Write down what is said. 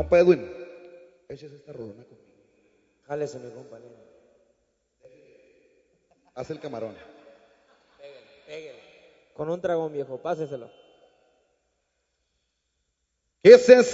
Compa Edwin, échese esta rolona conmigo. Jálese, mi compañero. Haz el camarón. Pégale. Con un dragón, viejo, páseselo. ¿Qué se